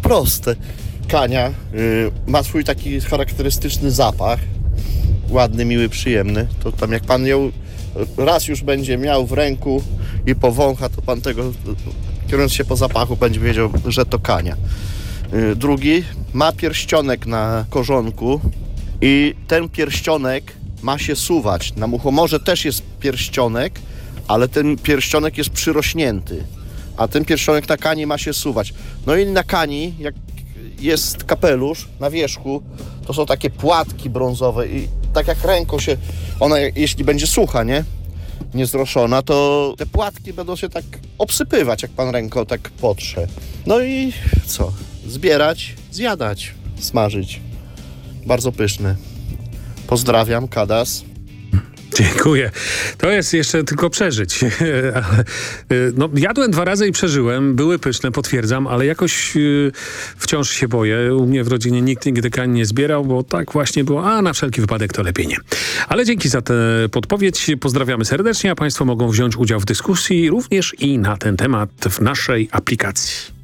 proste. Kania ma swój taki charakterystyczny zapach. Ładny, miły, przyjemny. To tam jak pan ją raz już będzie miał w ręku i powącha, to pan tego, kierując się po zapachu, będzie wiedział, że to kania. Drugi ma pierścionek na korzonku i ten pierścionek ma się suwać. Na muchomorze też jest pierścionek, ale ten pierścionek jest przyrośnięty, a ten pierścionek na kani ma się suwać. No i na kani, jak jest kapelusz na wierzchu, to są takie płatki brązowe i tak jak ręką się, ona jeśli będzie sucha, niezroszona, to te płatki będą się tak obsypywać, jak pan ręką tak potrze. No i co? Zbierać, zjadać, smażyć. Bardzo pyszne. Pozdrawiam, Kadas. Dziękuję. To jest jeszcze tylko przeżyć. No, jadłem 2 razy i przeżyłem. Były pyszne, potwierdzam, ale jakoś wciąż się boję. U mnie w rodzinie nikt nigdy kani nie zbierał, bo tak właśnie było, a na wszelki wypadek to lepiej nie. Ale dzięki za tę podpowiedź. Pozdrawiamy serdecznie, a państwo mogą wziąć udział w dyskusji również i na ten temat w naszej aplikacji.